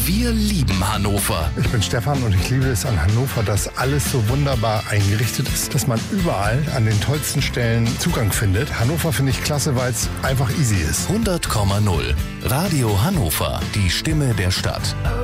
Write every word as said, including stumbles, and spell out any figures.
Wir lieben Hannover. Ich bin Stefan und ich liebe es an Hannover, dass alles so wunderbar eingerichtet ist, dass man überall an den tollsten Stellen Zugang findet. Hannover finde ich klasse, weil es einfach easy ist. hundert Komma null. Radio Hannover. Die Stimme der Stadt.